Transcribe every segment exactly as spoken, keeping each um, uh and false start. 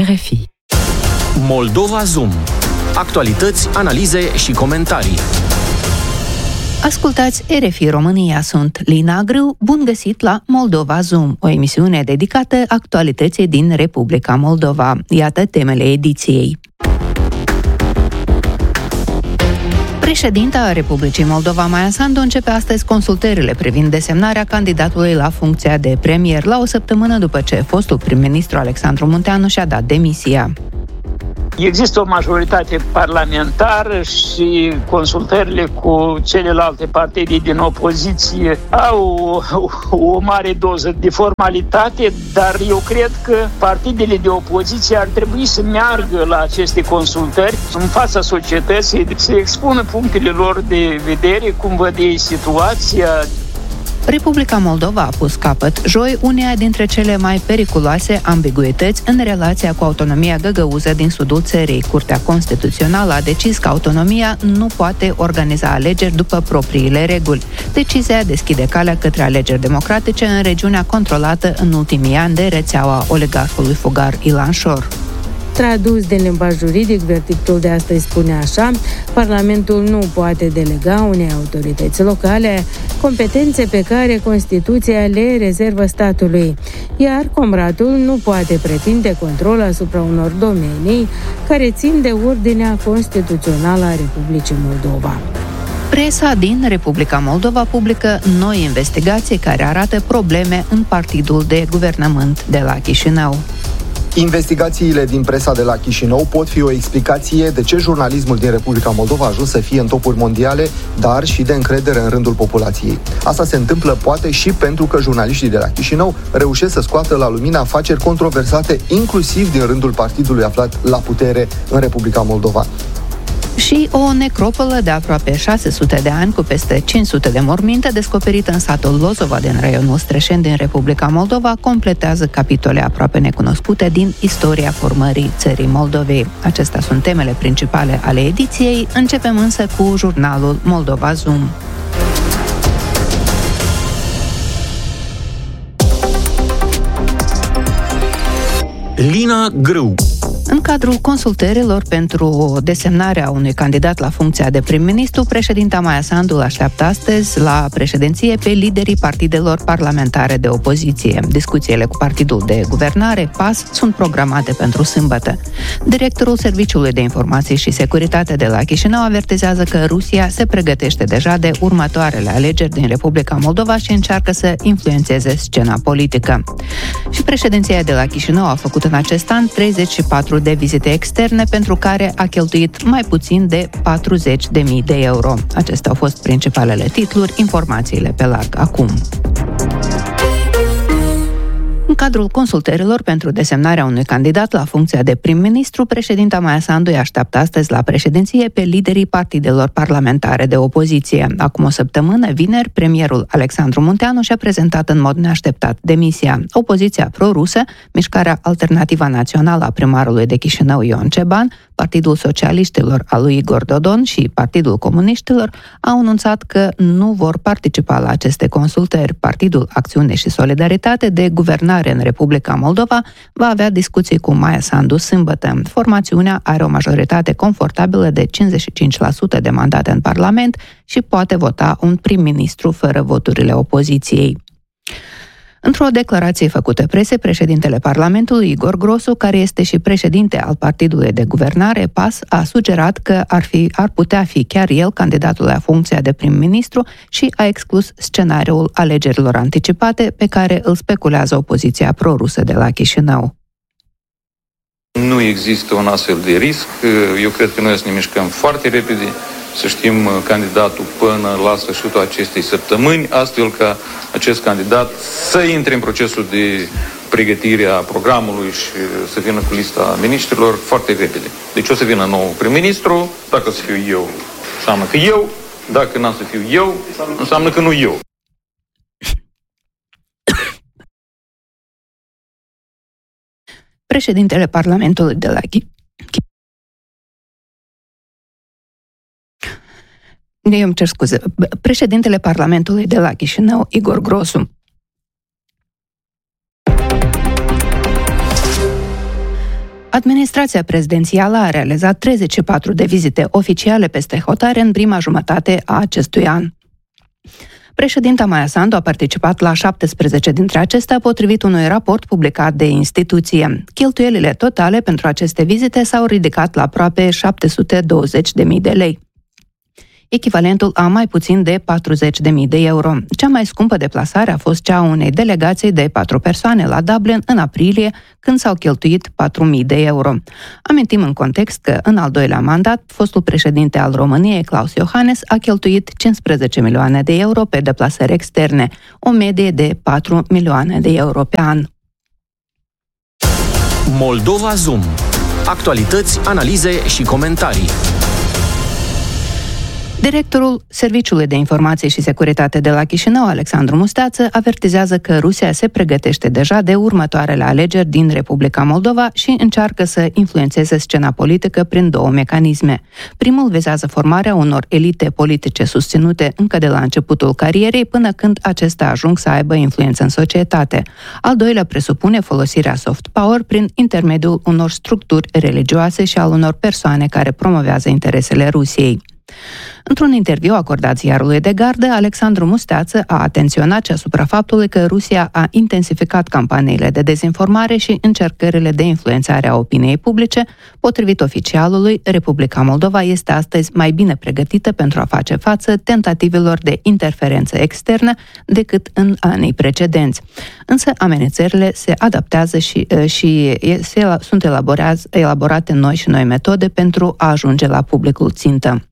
R F I. Moldova Zoom. Actualități, analize și comentarii. Ascultați R F I România, sunt Lina Grâu, bun găsit la Moldova Zoom, o emisiune dedicată actualității din Republica Moldova. Iată temele ediției. Președinta Republicii Moldova, Maia Sandu, începe astăzi consultările privind desemnarea candidatului la funcția de premier, la o săptămână după ce fostul prim-ministru Alexandru Munteanu și-a dat demisia. Există o majoritate parlamentară și consultările cu celelalte partide din opoziție au o, o mare doză de formalitate, dar eu cred că partidele de opoziție ar trebui să meargă la aceste consultări în fața societății, să expună punctele lor de vedere, cum văd ei situația. Republica Moldova a pus capăt joi uneia dintre cele mai periculoase ambiguități în relația cu autonomia găgăuză din sudul țării. Curtea Constituțională a decis că autonomia nu poate organiza alegeri după propriile reguli. Decizia deschide calea către alegeri democratice în regiunea controlată în ultimii ani de rețeaua oligarhului fugar Ilan Șor. Tradus din limbaj juridic, verdictul de astăzi spune așa: Parlamentul nu poate delega unei autorități locale competențe pe care Constituția le rezervă statului, iar Comratul nu poate pretinde control asupra unor domenii care țin de ordinea constituțională a Republicii Moldova. Presa din Republica Moldova publică noi investigații care arată probleme în partidul de guvernământ de la Chișinău. Investigațiile din presa de la Chișinău pot fi o explicație de ce jurnalismul din Republica Moldova a ajuns să fie în topuri mondiale, dar și de încredere în rândul populației. Asta se întâmplă poate și pentru că jurnaliștii de la Chișinău reușesc să scoată la lumină afaceri controversate, inclusiv din rândul partidului aflat la putere în Republica Moldova. Și o necropolă de aproape șase sute de ani cu peste cinci sute de morminte descoperită în satul Lozova din raionul Strășeni din Republica Moldova completează capitole aproape necunoscute din istoria formării țării Moldovei. Acestea sunt temele principale ale ediției. Începem însă cu jurnalul Moldova Zoom. Lina Grâu. În cadrul consultărilor pentru desemnarea unui candidat la funcția de prim-ministru, președinta Maia Sandu așteaptă astăzi la președinție pe liderii partidelor parlamentare de opoziție. Discuțiile cu partidul de guvernare, P A S, sunt programate pentru sâmbătă. Directorul Serviciului de Informații și Securitate de la Chișinău avertizează că Rusia se pregătește deja de următoarele alegeri din Republica Moldova și încearcă să influențeze scena politică. Și președinția de la Chișinău a făcut în acest an treizeci și patru de vizite externe, pentru care a cheltuit mai puțin de patruzeci de mii de euro. Acestea au fost principalele titluri, informațiile pe larg acum. În cadrul consultărilor pentru desemnarea unui candidat la funcția de prim-ministru, președinta Maia Sandu îi așteaptă astăzi la președinție pe liderii partidelor parlamentare de opoziție. Acum o săptămână, vineri, premierul Alexandru Munteanu și-a prezentat în mod neașteptat demisia. Opoziția pro-rusă, Mișcarea Alternativă Națională a primarului de Chișinău Ion Ceban, Partidul Socialiștilor al lui Igor Dodon și Partidul Comuniștilor au anunțat că nu vor participa la aceste consultări. Partidul Acțiune și Solidaritate de Guvernare în Republica Moldova va avea discuții cu Maia Sandu sâmbătă. Formațiunea are o majoritate confortabilă de cincizeci și cinci la sută de mandate în Parlament și poate vota un prim-ministru fără voturile opoziției. Într-o declarație făcută presei, președintele Parlamentului, Igor Grosu, care este și președinte al Partidului de Guvernare, P A S, a sugerat că ar, fi, ar putea fi chiar el candidatul la funcția de prim-ministru și a exclus scenariul alegerilor anticipate pe care îl speculează opoziția pro-rusă de la Chișinău. Nu există un astfel de risc. Eu cred că noi să ne mișcăm foarte repede, să știm candidatul până la sfârșitul acestei săptămâni, astfel ca acest candidat să intre în procesul de pregătire a programului și să vină cu lista miniștrilor foarte repede. Deci o să vină nou prim-ministru, dacă o să fiu eu, înseamnă că eu, dacă n-am să fiu eu, înseamnă că nu eu. Președintele Parlamentului de la Chi... Eu îmi cer scuze. Președintele Parlamentului de la Chișinău, Igor Grosu, Administrația prezidențială a realizat treizeci și patru de vizite oficiale peste hotare în prima jumătate a acestui an. Președinta Maia Sandu a participat la șaptesprezece dintre acestea, potrivit unui raport publicat de instituție. Cheltuielile totale pentru aceste vizite s-au ridicat la aproape șapte sute douăzeci de mii de lei, echivalentul a mai puțin de patruzeci de mii de euro. Cea mai scumpă deplasare a fost cea a unei delegații de patru persoane la Dublin în aprilie, când s-au cheltuit patru mii de euro. Amintim în context că în al doilea mandat, fostul președinte al României, Klaus Iohannis, a cheltuit cincisprezece milioane de euro pe deplasări externe, o medie de patru milioane de euro pe an. Moldova Zoom. Actualități, analize și comentarii. Directorul Serviciului de Informație și Securitate de la Chișinău, Alexandru Musteață, avertizează că Rusia se pregătește deja de următoarele alegeri din Republica Moldova și încearcă să influențeze scena politică prin două mecanisme. Primul vizează formarea unor elite politice susținute încă de la începutul carierei până când acestea ajung să aibă influență în societate. Al doilea presupune folosirea soft power prin intermediul unor structuri religioase și al unor persoane care promovează interesele Rusiei. Într-un interviu acordat ziarului de gardă, Alexandru Musteață a atenționat și asupra faptului că Rusia a intensificat campaniile de dezinformare și încercările de influențare a opiniei publice. Potrivit oficialului, Republica Moldova este astăzi mai bine pregătită pentru a face față tentativelor de interferență externă decât în anii precedenți. Însă amenințările se adaptează și, și se, sunt elaborate noi și noi metode pentru a ajunge la publicul țintă.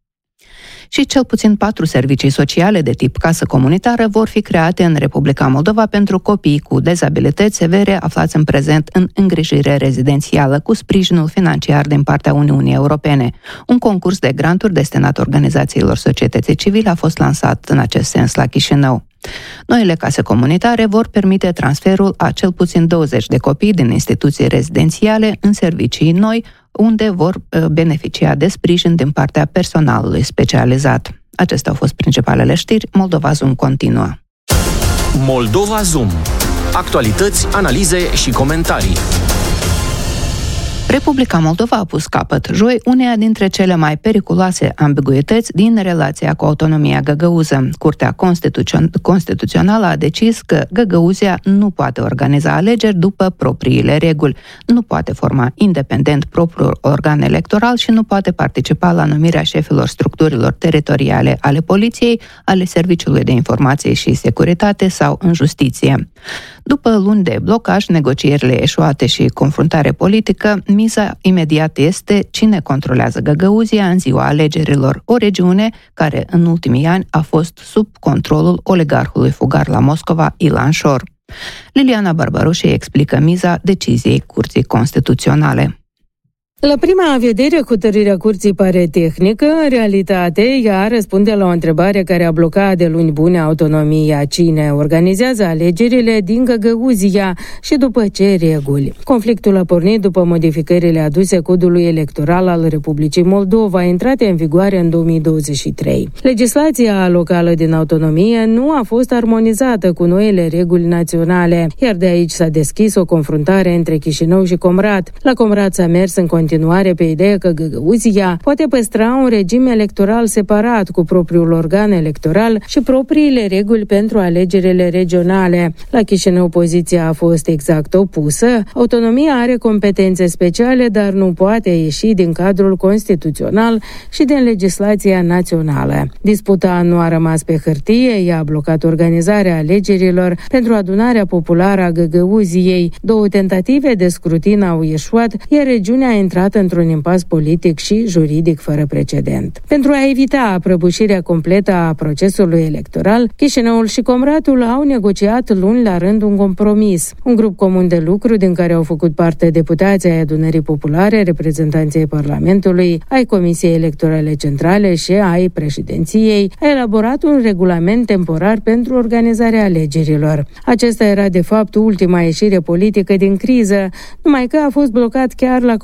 Și cel puțin patru servicii sociale de tip casă comunitară vor fi create în Republica Moldova pentru copii cu dezabilități severe aflați în prezent în îngrijire rezidențială, cu sprijinul financiar din partea Uniunii Europene. Un concurs de granturi destinat organizațiilor societății civile a fost lansat în acest sens la Chișinău. Noile case comunitare vor permite transferul a cel puțin douăzeci de copii din instituții rezidențiale în servicii noi, unde vor beneficia de sprijin din partea personalului specializat. Acestea au fost principalele știri. Moldova Zoom continuă. Moldova Zoom. Actualități, analize și comentarii. Republica Moldova a pus capăt joi uneia dintre cele mai periculoase ambiguități din relația cu autonomia găgăuză. Curtea Constituțion- Constituțională a decis că Găgăuzia nu poate organiza alegeri după propriile reguli, nu poate forma independent propriul organ electoral și nu poate participa la numirea șefilor structurilor teritoriale ale poliției, ale Serviciului de Informație și Securitate sau în justiție. După luni de blocaj, negocierile eșuate și confruntare politică, miza imediat este cine controlează Găgăuzia în ziua alegerilor, o regiune care în ultimii ani a fost sub controlul oligarhului fugar la Moscova, Ilan Șor. Liliana Barbaroșe explică miza deciziei Curții Constituționale. La prima vedere, hotărârea curții pare tehnică. În realitate, ea răspunde la o întrebare care a blocat de luni bune autonomia. Cine organizează alegerile din Găgăuzia și după ce reguli? Conflictul a pornit după modificările aduse codului electoral al Republicii Moldova, intrate în vigoare în două mii douăzeci și trei. Legislația locală din autonomie nu a fost armonizată cu noile reguli naționale, iar de aici s-a deschis o confruntare între Chișinău și Comrat. La Comrat s-a mers în continuare pe ideea că Găgăuzia poate păstra un regim electoral separat cu propriul organ electoral și propriile reguli pentru alegerile regionale. La Chișinău poziția a fost exact opusă. Autonomia are competențe speciale, dar nu poate ieși din cadrul constituțional și din legislația națională. Disputa nu a rămas pe hârtie, ea a blocat organizarea alegerilor pentru adunarea populară a Găgăuziei. Două tentative de scrutin au ieșuat, iar regiunea a intrat într-un impas politic și juridic fără precedent. Pentru a evita prăbușirea completă a procesului electoral, Chișinăul și Comratul au negociat luni la rând un compromis. Un grup comun de lucru din care au făcut parte deputații ai Adunării Populare, reprezentanții Parlamentului, ai Comisiei Electorale Centrale și ai președinției, a elaborat un regulament temporar pentru organizarea alegerilor. Acesta era de fapt ultima ieșire politică din criză, numai că a fost blocat chiar la Comrat.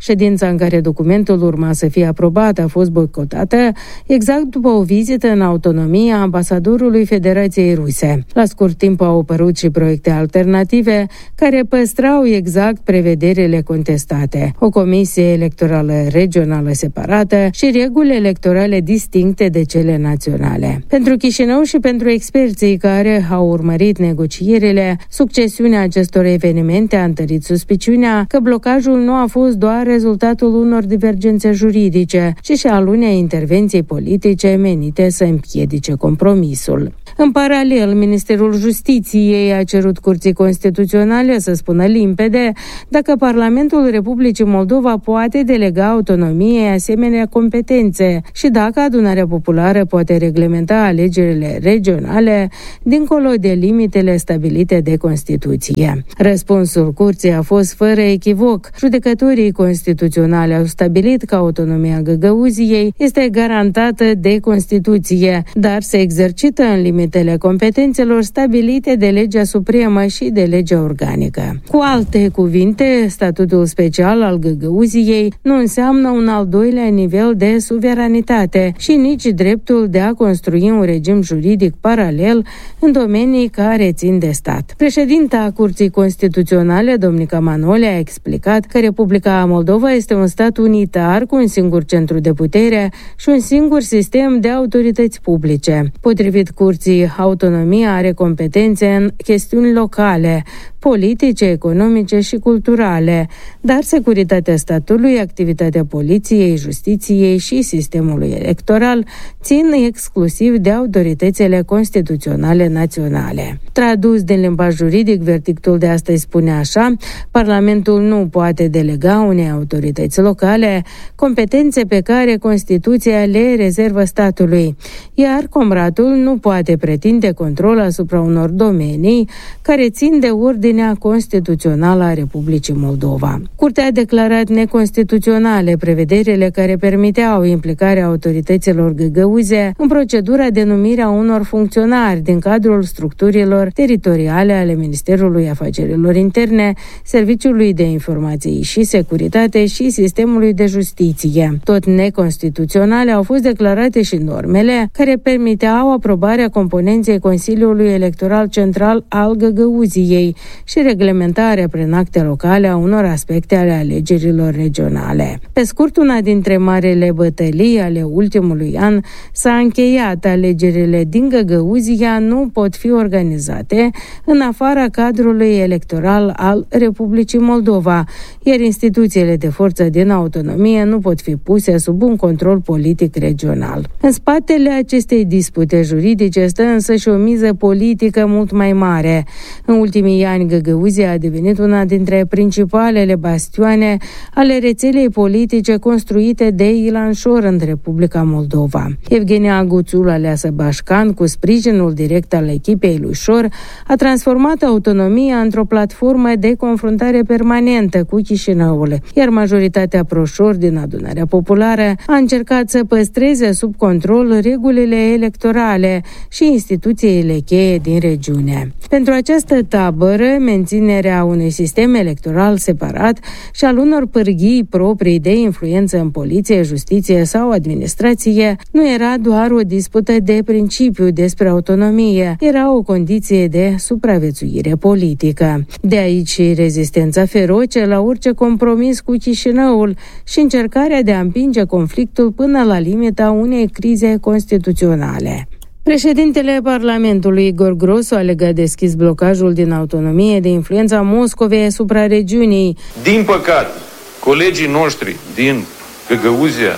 Ședința în care documentul urma să fie aprobat a fost boicotată exact după o vizită în autonomie a ambasadorului Federației Ruse. La scurt timp au apărut și proiecte alternative care păstrau exact prevederile contestate. O comisie electorală regională separată și reguli electorale distincte de cele naționale. Pentru Chișinău și pentru experții care au urmărit negocierile, succesiunea acestor evenimente a întărit suspiciunea că blocajul nu a fost doar rezultatul unor divergențe juridice, ci și al unei intervenții politice menite să împiedice compromisul. În paralel, Ministerul Justiției a cerut Curții Constituționale să spună limpede dacă Parlamentul Republicii Moldova poate delega autonomiei asemenea competențe și dacă Adunarea Populară poate reglementa alegerile regionale dincolo de limitele stabilite de Constituție. Răspunsul Curții a fost fără echivoc. Judecătorii constituționale au stabilit că autonomia Găgăuziei este garantată de Constituție, dar se exercită în limitele competențelor stabilite de legea supremă și de legea organică. Cu alte cuvinte, statutul special al Găgăuziei nu înseamnă un al doilea nivel de suveranitate și nici dreptul de a construi un regim juridic paralel în domenii care țin de stat. Președinta Curții Constituționale, Domnica Manole, a explicat că Republica Moldova este un stat unitar cu un singur centru de putere și un singur sistem de autorități publice. Potrivit Curții, autonomia are competențe în chestiuni locale, politice, economice și culturale, dar securitatea statului, activitatea poliției, justiției și sistemului electoral țin exclusiv de autoritățile constituționale naționale. Tradus din limbaj juridic, verdictul de astăzi spune așa: Parlamentul nu poate delega unei autorități locale competențe pe care Constituția le rezervă statului, iar Comratul nu poate pretinde control asupra unor domenii care țin de ordinea constituțională a Republicii Moldova. Curtea a declarat neconstituționale prevederile care permiteau implicarea autorităților găgăuze în procedura de numire a unor funcționari din cadrul structurilor teritoriale ale Ministerului Afacerilor Interne, Serviciului de Informații și Securitate și Sistemului de Justiție. Tot neconstituționale au fost declarate și normele care permiteau aprobarea componenței Consiliului Electoral Central al Găgăuziei și reglementarea prin acte locale a unor aspecte ale alegerilor regionale. Pe scurt, una dintre marele bătălii ale ultimului an s-a încheiat. Alegerile din Găgăuzia nu pot fi organizate în afara cadrului electoral al Republicii Moldova, iar instituțiile de forță din autonomie nu pot fi puse sub un control politic regional. În spatele acestei dispute juridice stă însă și o miză politică mult mai mare. În ultimii ani, Găgăuzia a devenit una dintre principalele bastioane ale rețelei politice construite de Ilan Șor în Republica Moldova. Evgenia Aguțul, aleasă Bașcan, cu sprijinul direct al echipei lui Șor, a transformat autonomia într-o platformă de confruntare permanentă cu Chișinăul, iar majoritatea pro-Șor din Adunarea Populară a încercat să păstreze sub control regulile electorale și instituțiile cheie din regiune. Pentru această tabără, menținerea unui sistem electoral separat și al unor pârghii proprii de influență în poliție, justiție sau administrație nu era doar o dispută de principiu despre autonomie, era o condiție de supraviețuire politică. De aici și rezistența feroce la orice compromis cu Chișinăul și încercarea de a împinge conflictul până la limita unei crize constituționale. Președintele Parlamentului, Igor Grosu, a legat deschis blocajul din autonomie de influența Moscovei asupra regiunii. Din păcate, colegii noștri din Găgăuzia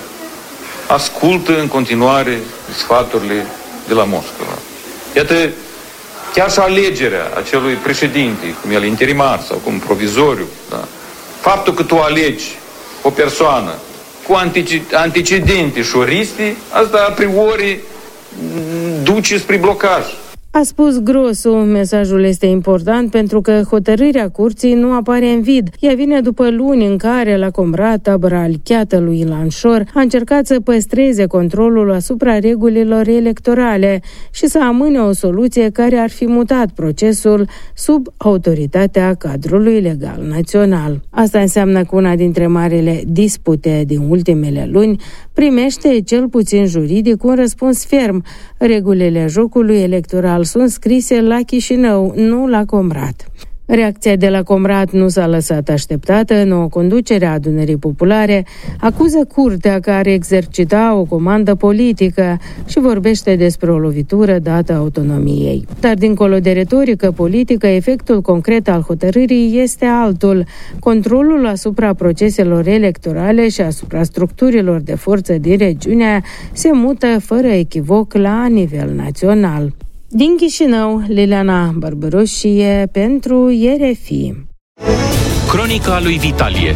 ascultă în continuare sfaturile de la Moscova. Iată, chiar și alegerea acelui președinte, cum el interimar sau cum provizoriu, da? Faptul că tu alegi o persoană cu antecedente șoriste, asta a priori duce spre blocaj. A spus Grosu, mesajul este important pentru că hotărârea curții nu apare în vid. Ea vine după luni în care la Comrat, tabăra alicheată lui Ilan Șor, a încercat să păstreze controlul asupra regulilor electorale și să amâne o soluție care ar fi mutat procesul sub autoritatea cadrului legal național. Asta înseamnă că una dintre marile dispute din ultimele luni primește, cel puțin juridic, un răspuns ferm. Regulile jocului electoral sunt scrise la Chișinău, nu la Comrat. Reacția de la Comrat nu s-a lăsat așteptată. Noua conducere a Adunării Populare acuză curtea că ar exercita o comandă politică și vorbește despre o lovitură dată autonomiei. Dar dincolo de retorică politică, efectul concret al hotărârii este altul. Controlul asupra proceselor electorale și asupra structurilor de forță din regiune se mută fără echivoc la nivel național. Din Chișinău, Liliana Barbăroșie pentru R F I. Cronica lui Vitalie.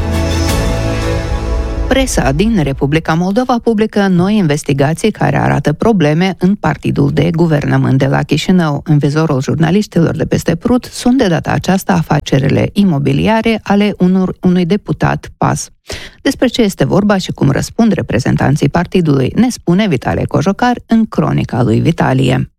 Presa din Republica Moldova publică noi investigații care arată probleme în partidul de guvernământ de la Chișinău. În vizorul jurnaliștilor de peste Prut sunt de data aceasta afacerile imobiliare ale unor, unui deputat P A S. Despre ce este vorba și cum răspund reprezentanții partidului, ne spune Vitalie Cojocar în Cronica lui Vitalie.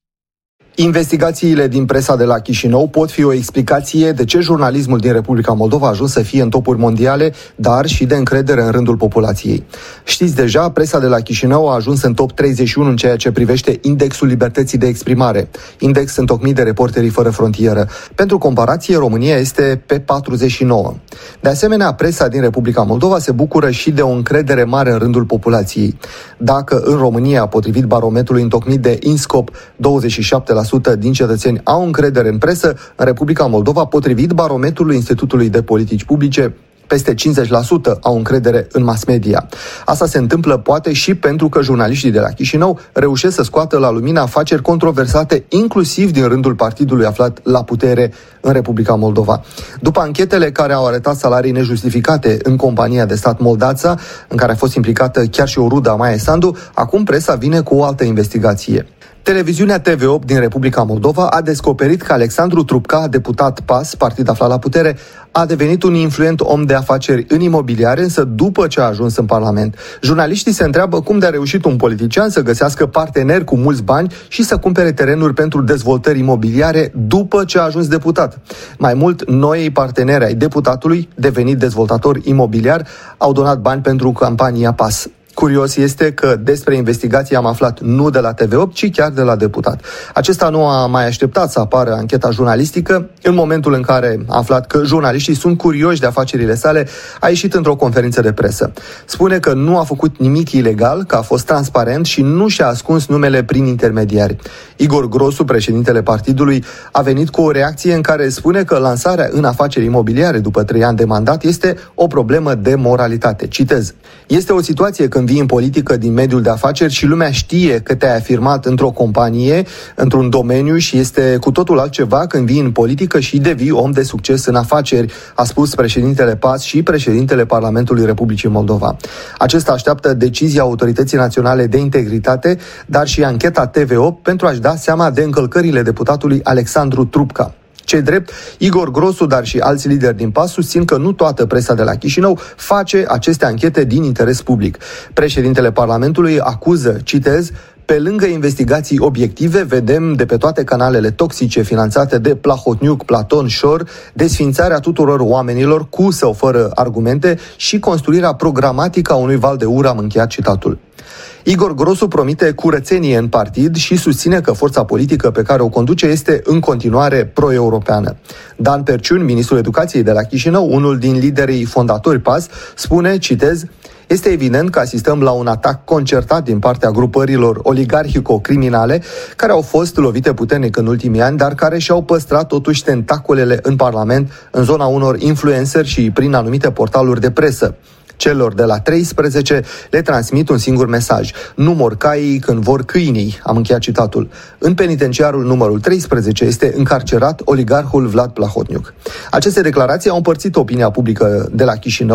Investigațiile din presa de la Chișinău pot fi o explicație de ce jurnalismul din Republica Moldova a ajuns să fie în topuri mondiale, dar și de încredere în rândul populației. Știți deja, presa de la Chișinău a ajuns în top treizeci și unu în ceea ce privește indexul libertății de exprimare, index întocmit de Reporterii Fără Frontieră. Pentru comparație, România este pe patruzeci și nouă. De asemenea, presa din Republica Moldova se bucură și de o încredere mare în rândul populației. Dacă în România, potrivit barometrului întocmit de INSCOP, douăzeci și șapte la sută din cetățeni au încredere în presă, în Republica Moldova, potrivit barometrului Institutului de Politici Publice, peste cincizeci la sută au încredere în mass media. Asta se întâmplă poate și pentru că jurnaliștii de la Chișinău reușesc să scoată la lumină afaceri controversate, inclusiv din rândul partidului aflat la putere în Republica Moldova. După anchetele care au arătat salarii nejustificate în compania de stat Moldața, în care a fost implicată chiar și o rudă a Maia Sandu, acum presa vine cu o altă investigație. Televiziunea T V opt din Republica Moldova a descoperit că Alexandru Trupca, deputat P A S, partid aflat la putere, a devenit un influent om de afaceri în imobiliare, însă după ce a ajuns în Parlament. Jurnaliștii se întreabă cum de-a reușit un politician să găsească parteneri cu mulți bani și să cumpere terenuri pentru dezvoltări imobiliare după ce a ajuns deputat. Mai mult, noii parteneri ai deputatului, devenit dezvoltator imobiliar, au donat bani pentru campania P A S. Curios este că despre investigație am aflat nu de la T V opt, ci chiar de la deputat. Acesta nu a mai așteptat să apară ancheta jurnalistică. În momentul în care a aflat că jurnaliștii sunt curioși de afacerile sale, a ieșit într-o conferință de presă. Spune că nu a făcut nimic ilegal, că a fost transparent și nu și-a ascuns numele prin intermediari. Igor Grosu, președintele partidului, a venit cu o reacție în care spune că lansarea în afaceri imobiliare după trei ani de mandat este o problemă de moralitate. Citez: "Este o situație când vii în politică din mediul de afaceri și lumea știe că te-ai afirmat într-o companie, într-un domeniu și este cu totul altceva când vii în politică și devii om de succes în afaceri", a spus președintele P A S și președintele Parlamentului Republicii Moldova. Acesta așteaptă decizia Autorității Naționale de Integritate, dar și ancheta T V opt pentru a-și da seama de încălcările deputatului Alexandru Trupca. Ce drept, Igor Grosu, dar și alți lideri din P A S susțin că nu toată presa de la Chișinău face aceste anchete din interes public. Președintele Parlamentului acuză, citez, "Pe lângă investigații obiective, vedem de pe toate canalele toxice finanțate de Plahotniuc, Platon, Șor, desfințarea tuturor oamenilor cu sau fără argumente și construirea programatică a unui val de ură", am încheiat citatul. Igor Grosu promite curățenie în partid și susține că forța politică pe care o conduce este în continuare pro-europeană. Dan Perciun, ministrul educației de la Chișinău, unul din liderii fondatori P A S, spune, citez, "Este evident că asistăm la un atac concertat din partea grupărilor oligarhico-criminale care au fost lovite puternic în ultimii ani, dar care și-au păstrat totuși tentacolele în Parlament, în zona unor influenceri și prin anumite portaluri de presă. Celor de la treisprezece le transmit un singur mesaj: nu mor caii când vor câinii", am încheiat citatul. În penitenciarul numărul treisprezece este încarcerat oligarhul Vlad Plahotniuc. Aceste declarații au împărțit opinia publică de la Chișinău.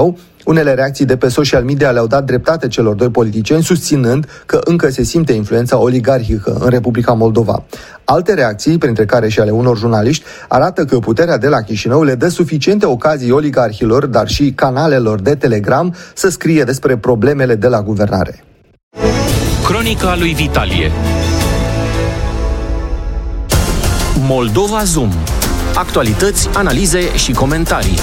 Unele reacții de pe social media le-au dat dreptate celor doi politicieni, susținând că încă se simte influența oligarhică în Republica Moldova. Alte reacții, printre care și ale unor jurnaliști, arată că puterea de la Chișinău le dă suficiente ocazii oligarhilor, dar și canalelor de Telegram să scrie despre problemele de la guvernare. Cronica lui Vitalie. Moldova Zoom. Actualități, analize și comentarii.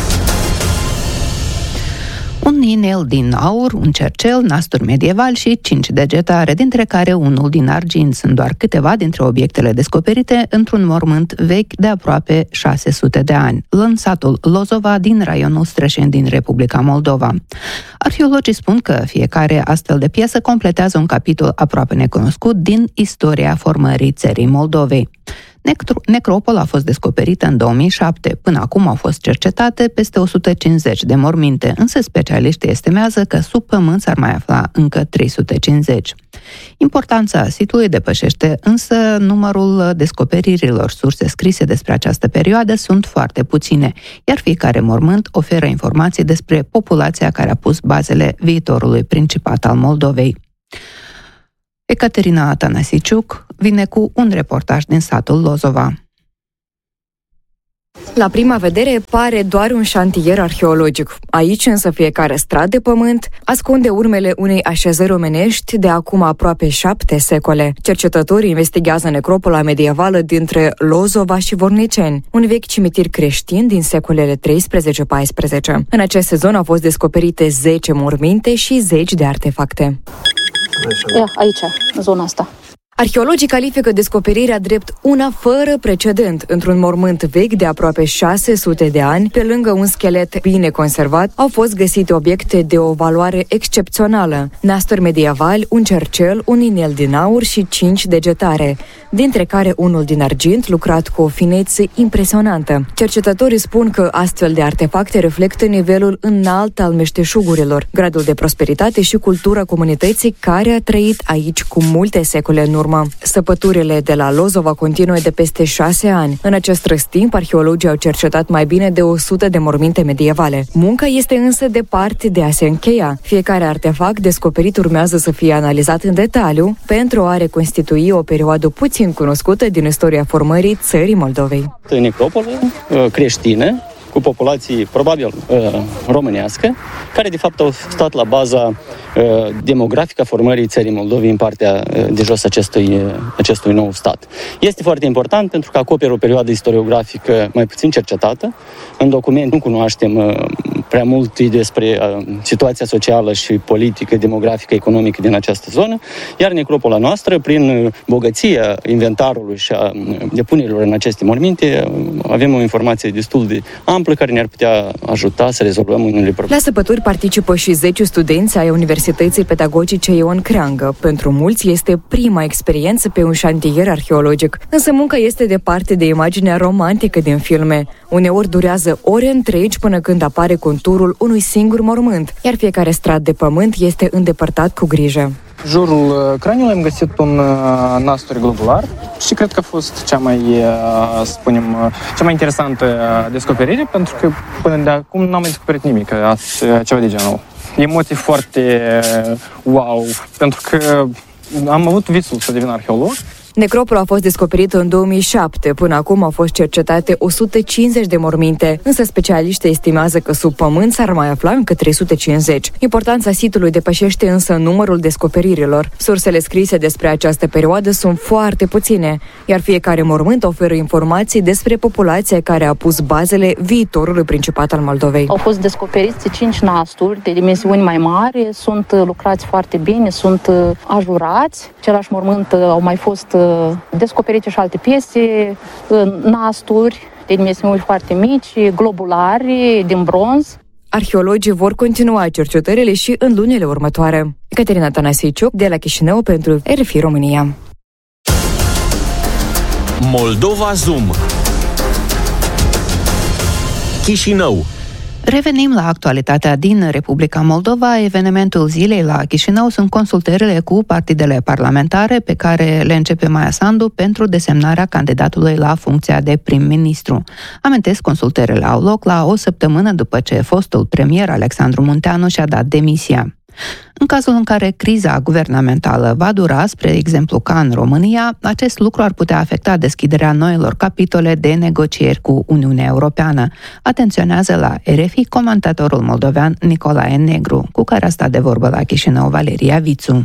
Un inel din aur, un cercel, nasturi medieval și cinci degetare, dintre care unul din argint, sunt doar câteva dintre obiectele descoperite într-un mormânt vechi de aproape șase sute de ani, în satul Lozova din raionul Strășeni din Republica Moldova. Arheologii spun că fiecare astfel de piesă completează un capitol aproape necunoscut din istoria formării țării Moldovei. Necropola a fost descoperită în două mii șapte. Până acum au fost cercetate peste o sută cincizeci de morminte, însă specialiștii estimează că sub pământ s-ar mai afla încă trei sute cincizeci. Importanța sitului depășește însă numărul descoperirilor. Surse scrise despre această perioadă sunt foarte puține, iar fiecare mormânt oferă informații despre populația care a pus bazele viitorului principat al Moldovei. Ecaterina Atanasiciuc vine cu un reportaj din satul Lozova. La prima vedere pare doar un șantier arheologic. Aici însă fiecare strat de pământ ascunde urmele unei așezări omenești de acum aproape șapte secole. Cercetătorii investigează necropola medievală dintre Lozova și Vorniceni, un vechi cimitir creștin din secolele treisprezece paisprezece. În acest sezon au fost descoperite zece morminte și zeci de artefacte. Aici, în zona asta. Arheologii califică descoperirea drept una fără precedent. Într-un mormânt vechi de aproape șase sute de ani, pe lângă un schelet bine conservat, au fost găsite obiecte de o valoare excepțională. Nasturi medievali, un cercel, un inel din aur și cinci degetare, dintre care unul din argint lucrat cu o finețe impresionantă. Cercetătorii spun că astfel de artefacte reflectă nivelul înalt al meșteșugurilor, gradul de prosperitate și cultura comunității care a trăit aici cu multe secole în urmă. Săpăturile de la Lozova continuă de peste șase ani. În acest răstimp, arheologii au cercetat mai bine de o sută de morminte medievale. Munca este însă departe de a se încheia. Fiecare artefact descoperit urmează să fie analizat în detaliu pentru a reconstitui o perioadă puțin cunoscută din istoria formării țării Moldovei. Necropolă creștină, cu populații probabil românească, care de fapt au stat la baza demografică a formării țării Moldovei în partea de jos acestui, acestui nou stat. Este foarte important pentru că acoperă o perioadă istoriografică mai puțin cercetată. În document nu cunoaștem prea mult despre situația socială și politică, demografică, economică din această zonă, iar necropola noastră, prin bogăția inventarului și a depunerilor în aceste morminte, avem o informație destul de amplă care ne-ar putea ajuta să rezolvăm unele probleme. La săpături participă și zece studenți ai Universității Pedagogice Ion Creangă. Pentru mulți este prima experiență pe un șantier arheologic, însă munca este departe de imaginea romantică din filme. Uneori durează ore întregi până când apare conturul unui singur mormânt, iar fiecare strat de pământ este îndepărtat cu grijă. Jurul craniului am găsit un nasturi globular și cred că a fost cea mai, să spunem, cea mai interesantă descoperire, pentru că până de acum n-am mai descoperit nimic, ceva de genul. Emoții foarte wow, pentru că am avut visul să devin arheolog. Necropola a fost descoperită în două mii șapte. Până acum au fost cercetate o sută cincizeci de morminte, însă specialiștii estimează că sub pământ s-ar mai afla încă trei sute cincizeci. Importanța sitului depășește însă numărul descoperirilor. Sursele scrise despre această perioadă sunt foarte puține, iar fiecare mormânt oferă informații despre populația care a pus bazele viitorului principat al Moldovei. Au fost descoperiți cinci nasturi de dimensiuni mai mari, sunt lucrați foarte bine, sunt ajurați. Același mormânt au mai fost descoperite și alte piese, nasturi de dimensiuni foarte mici, globulari din bronz. Arheologii vor continua cercetările și în lunile următoare. Ecaterina Atanasiciuc de la Chișinău pentru R F I România. Moldova Zoom. Chișinău. Revenim la actualitatea din Republica Moldova. Evenimentul zilei la Chișinău sunt consultările cu partidele parlamentare pe care le începe Maia Sandu pentru desemnarea candidatului la funcția de prim-ministru. Amintesc, consultările au loc la o săptămână după ce fostul premier Alexandru Munteanu și-a dat demisia. În cazul în care criza guvernamentală va dura, spre exemplu ca în România, acest lucru ar putea afecta deschiderea noilor capitole de negocieri cu Uniunea Europeană. Atenționează la R F I comentatorul moldovean Nicolae Negru, cu care a stat de vorbă la Chișinău Valeria Vițu.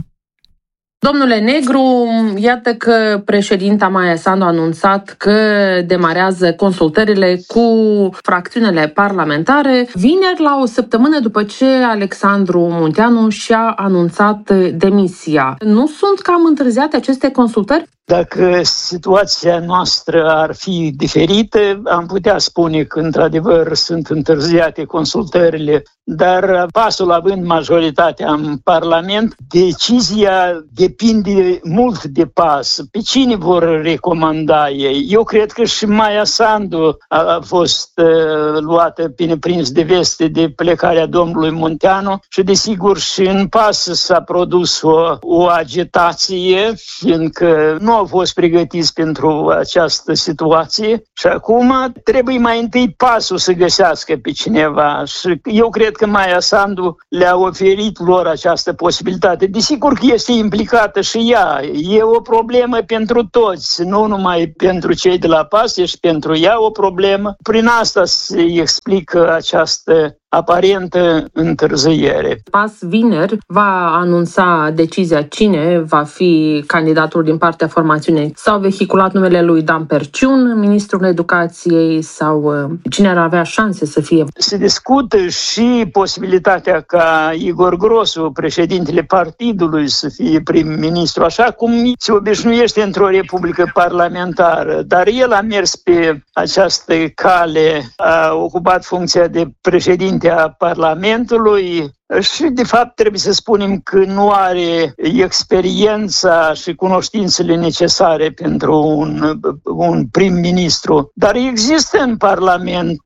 Domnule Negru, iată că președinta Maia Sandu a anunțat că demarează consultările cu fracțiunile parlamentare vineri, la o săptămână după ce Alexandru Munteanu și-a anunțat demisia. Nu sunt cam întârziate aceste consultări? Dacă situația noastră ar fi diferită, am putea spune că într-adevăr sunt întârziate consultările, dar pasul având majoritatea în Parlament, decizia depinde mult de pas. Pe cine vor recomanda ei? Eu cred că și Maia Sandu a fost uh, luată pe neprins de veste de plecarea domnului Munteanu și desigur și în pas s-a produs o, o agitație, fiindcă nu au fost pregătiți pentru această situație și acum trebuie mai întâi pasul să găsească pe cineva și eu cred că Maia Sandu le-a oferit lor această posibilitate. Desigur că este implicată și ea. E o problemă pentru toți, nu numai pentru cei de la P A S, e și pentru ea o problemă. Prin asta se explică această aparentă întârziere. P A S vineri va anunța decizia cine va fi candidatul din partea formațiunii. S-au vehiculat numele lui Dan Perciun, ministrul educației, sau cine ar avea șanse să fie? Se discută și posibilitatea ca Igor Grosu, președintele partidului, să fie prim-ministru, așa cum se obișnuiește într-o republică parlamentară, dar el a mers pe această cale, a ocupat funcția de președinte a Parlamentului și, de fapt, trebuie să spunem că nu are experiența și cunoștințele necesare pentru un, un prim-ministru. Dar există în Parlament,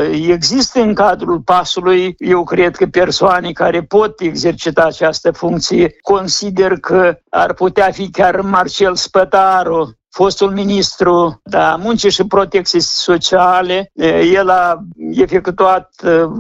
există în cadrul pasului, eu cred că persoane care pot exercita această funcție. Consider că ar putea fi chiar Marcel Spătaru, fostul ministru da, Muncii și Protecției Sociale. El a efectuat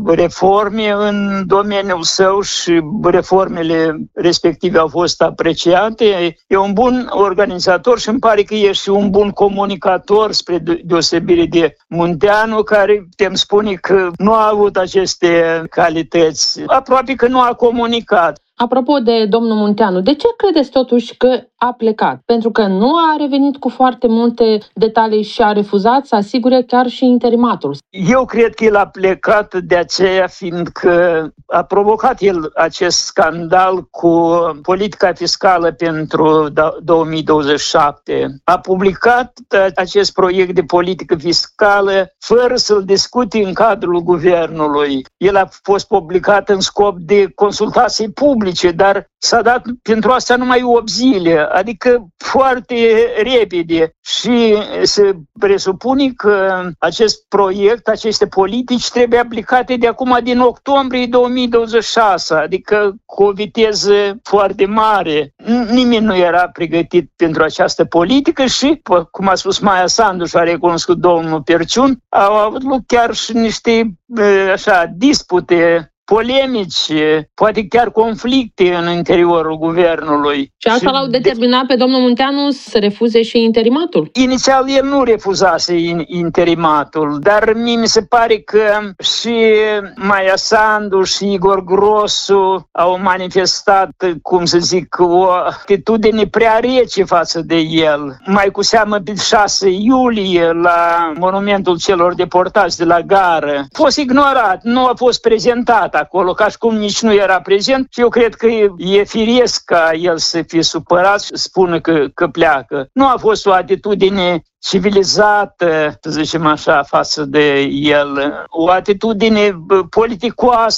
reforme în domeniul său și reformele respective au fost apreciate. E un bun organizator și îmi pare că e și un bun comunicator, spre deosebire de Munteanu, care putem spune că nu a avut aceste calități. Aproape că nu a comunicat. Apropo de domnul Munteanu, de ce credeți totuși că a plecat? Pentru că nu a revenit cu foarte multe detalii și a refuzat să asigure chiar și interimatul. Eu cred că el a plecat de aceea, fiindcă a provocat el acest scandal cu politica fiscală pentru două mii douăzeci și șapte. A publicat acest proiect de politică fiscală fără să-l discute în cadrul guvernului. El a fost publicat în scop de consultații publice, dar s-a dat pentru asta numai opt zile, adică foarte repede și se presupune că acest proiect, aceste politici trebuie aplicate de acum din octombrie două mii douăzeci și șase, adică cu o viteză foarte mare. Nimeni nu era pregătit pentru această politică și, cum a spus Maia Sandu și a recunoscut domnul Perciun, au avut loc chiar și niște așa, dispute polemici, poate chiar conflicte în interiorul guvernului. Și asta și l-au determinat pe domnul Munteanu să refuze și interimatul? Inițial el nu refuzase interimatul, dar mie mi se pare că și Maia Sandu și Igor Grosu au manifestat, cum să zic, o atitudine prea rece față de el. Mai cu seamă pe șase iulie la monumentul celor deportați de la gară. A fost ignorat, nu a fost prezentat acolo, ca și cum nici nu era prezent și eu cred că e firesc ca el să fie supărat și spună că, că pleacă. Nu a fost o atitudine civilizată, să zicem așa, față de el, o atitudine politicoasă.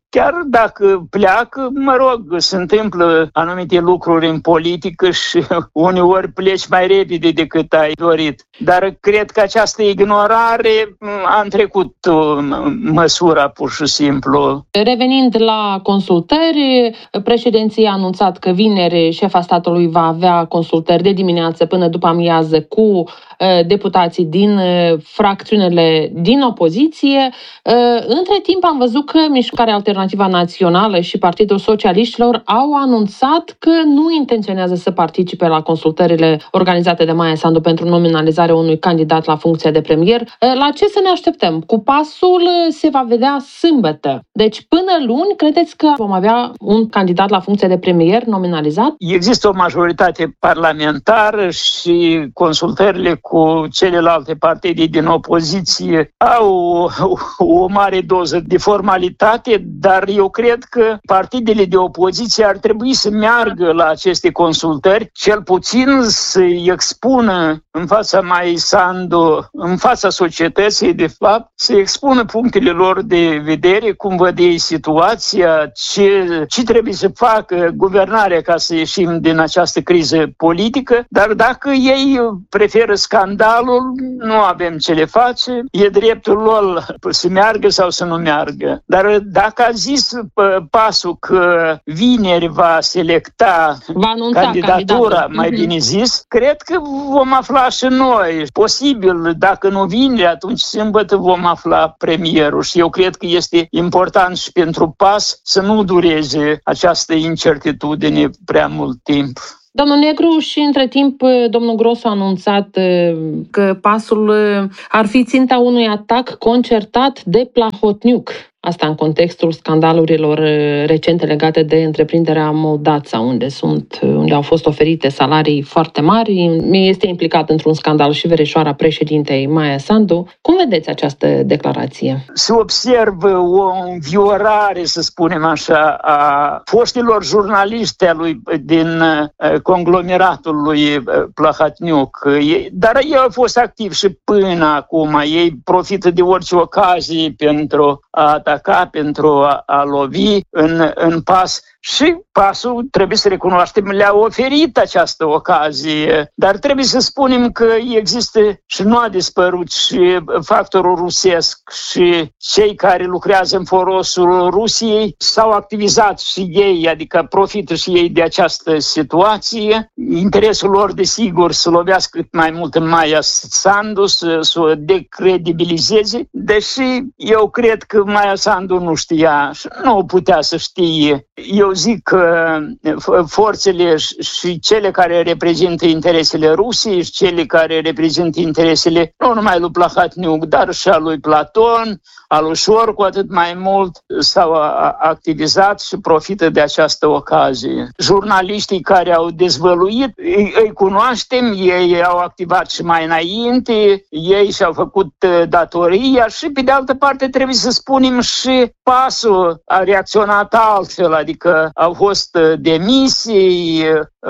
chiar dacă pleacă, mă rog, se întâmplă anumite lucruri în politică și uneori pleci mai repede decât ai dorit. Dar cred că această ignorare a întrecut măsura, pur și simplu. Revenind la consultări, președinția a anunțat că vineri șefa statului va avea consultări de dimineață până după amiază cu deputații din fracțiunile din opoziție. Între timp am văzut că Mișcarea Alternativă Națională și Partidul Socialiștilor au anunțat că nu intenționează să participe la consultările organizate de Maia Sandu pentru nominalizarea unui candidat la funcția de premier. La ce să ne așteptăm? Cu pasul se va vedea sâmbătă. Deci până luni credeți că vom avea un candidat la funcția de premier nominalizat? Există o majoritate parlamentară și consultările cu celelalte partide din opoziție au o mare doză de formalitate, dar eu cred că partidele de opoziție ar trebui să meargă la aceste consultări, cel puțin să-i expună în fața Maiei Sandu, în fața societății, de fapt, să expună punctele lor de vedere, cum văd ei situația, ce, ce trebuie să facă guvernarea ca să ieșim din această criză politică, dar dacă ei preferă scandalul, nu avem ce le face, e dreptul lor să meargă sau să nu meargă. Dar dacă a zis pasul că vineri va selecta va candidatura, mai bine zis, cred că vom afla și noi. Posibil, dacă nu vineri, atunci sâmbătă vom afla premierul și eu cred că este important și pentru PAS să nu dureze această incertitudine prea mult timp. Domnul Negru, și între timp domnul Gros a anunțat că pasul ar fi ținta unui atac concertat de Plahotniuc. Asta în contextul scandalurilor recente legate de întreprinderea Moldața, unde sunt, unde au fost oferite salarii foarte mari. Este implicat într-un scandal și verișoara președintei Maia Sandu. Cum vedeți această declarație? Se observă o viorare, să spunem așa, a foștilor jurnaliști lui, din conglomeratul lui Plahotniuc. Dar ei au fost activi și până acum. Ei profită de orice ocazie pentru a ataca, pentru a, a lovi în, în pas. Și pasul, trebuie să recunoaștem, le-a oferit această ocazie, dar trebuie să spunem că există și nu a dispărut și factorul rusesc și cei care lucrează în folosul Rusiei s-au activizat și ei, adică profită și ei de această situație. Interesul lor, desigur, să lovească cât mai mult în Maia Sandu, să, să o decredibilizeze, deși eu cred că Maia Sandu nu știa și nu putea să știe. Eu zic că forțele și cele care reprezintă interesele Rusiei și cele care reprezintă interesele nu numai lui Plahotniuc, dar și a lui Platon, a lui Șor, cu atât mai mult s-au activizat și profită de această ocazie. Jurnaliștii care au dezvăluit, îi, îi cunoaștem, ei au activat și mai înainte, ei și-au făcut datoria și, pe de altă parte, trebuie să spunem și pasul a reacționat altfel, adică au fost demisii,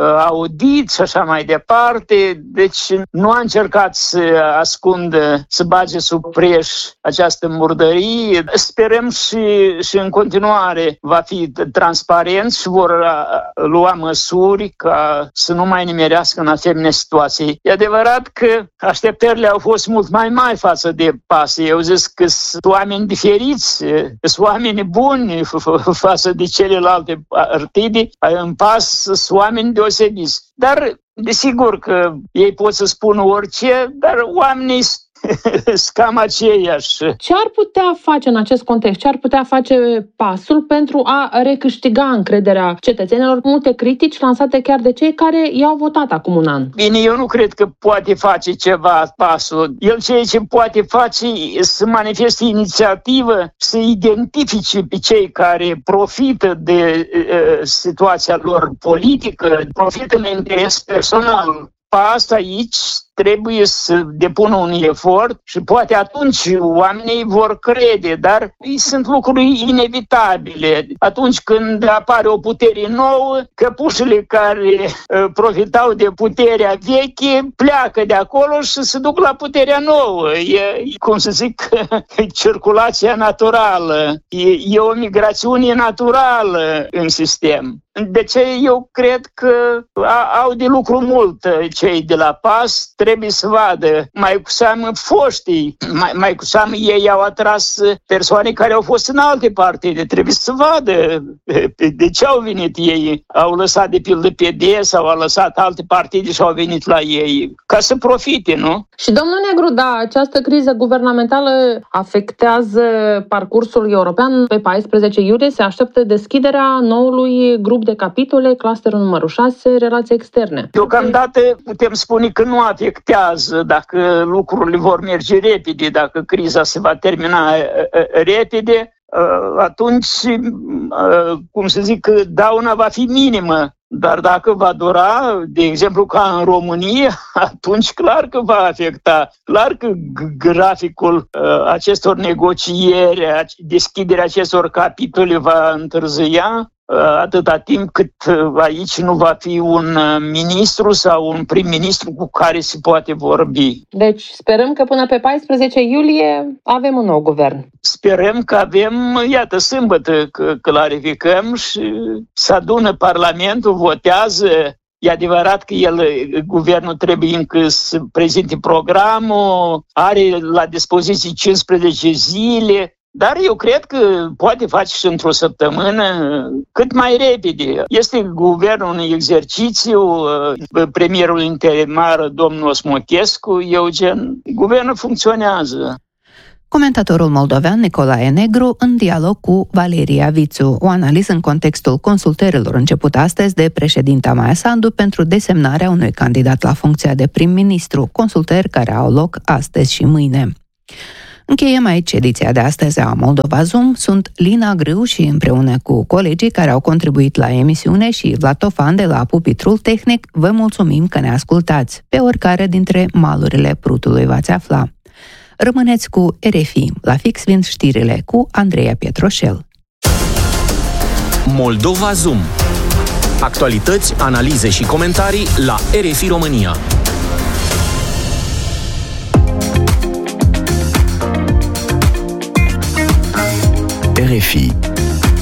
audit și așa mai departe, deci nu a încercat să ascundă, să bage sub preș această murdărie. Sperăm și, și în continuare va fi transparent și vor lua măsuri ca să nu mai nimerească în asemenea situații. E adevărat că așteptările au fost mult mai mari față de pas. Eu zic că sunt oameni diferiți, sunt oameni buni față de celelalte partide. În pas sunt oameni deosebiți. Dar, desigur că ei pot să spună orice, dar oamenii sunt cam aceiași. Ce ar putea face în acest context? Ce ar putea face pasul pentru a recâștiga încrederea cetățenilor? Multe critici lansate chiar de cei care i-au votat acum un an. Bine, eu nu cred că poate face ceva pasul. El ceea ce poate face să manifeste inițiativă, să identifice pe cei care profită de uh, situația lor politică, profită în interes personal. Pas aici trebuie să depună un efort și poate atunci oamenii vor crede, dar sunt lucruri inevitabile. Atunci când apare o putere nouă, căpușele care uh, profitau de puterea veche pleacă de acolo și se duc la puterea nouă. E, cum să zic, circulația naturală. E, e o migrațiune naturală în sistem. De ce eu cred că au de lucru mult cei de la P A S, trebuie să vadă, mai cu seamă foștii, mai, mai cu seamă ei au atras persoane care au fost în alte partide, trebuie să vadă de ce au venit ei, au lăsat de pildă P D sau au lăsat alte partide și au venit la ei, ca să profite, nu? Și domnul Negru, da, această criză guvernamentală afectează parcursul european. Pe paisprezece iulie se așteaptă deschiderea noului grup de capitole, clusterul numărul șase, relații externe. Deocamdată putem spune că nu afectează dacă lucrurile vor merge repede, dacă criza se va termina repede, atunci, cum să zic, dauna va fi minimă. Dar dacă va dura, de exemplu, ca în România, atunci clar că va afecta. Clar că graficul uh, acestor negocieri, deschiderea acestor capitole va întârzia atâta timp cât aici nu va fi un ministru sau un prim-ministru cu care se poate vorbi. Deci sperăm că până pe paisprezece iulie avem un nou guvern. Sperăm că avem, iată, sâmbătă că clarificăm și se adună Parlamentul, votează. E adevărat că el, guvernul trebuie încă să prezinte programul, are la dispoziție cincisprezece zile, dar eu cred că poate face și într-o săptămână, cât mai repede. Este guvernul în exercițiu, premierul interimar, domnul Osmochescu, Eugen, guvernul funcționează. Comentatorul moldovean Nicolae Negru în dialog cu Valeria Vițu, o analiză în contextul consultărilor început astăzi de președinta Maia Sandu pentru desemnarea unui candidat la funcția de prim-ministru, consultări care au loc astăzi și mâine. Încheiem aici ediția de astăzi a Moldova Zoom. Sunt Lina Grâu și împreună cu colegii care au contribuit la emisiune și Vlad Tofan de la pupitrul tehnic, vă mulțumim că ne ascultați. Pe oricare dintre malurile Prutului v-ați afla. Rămâneți cu R F I. La fix vin știrile cu Andreea Pietroșel. Moldova Zoom. Actualități, analize și comentarii la R F I România. R F I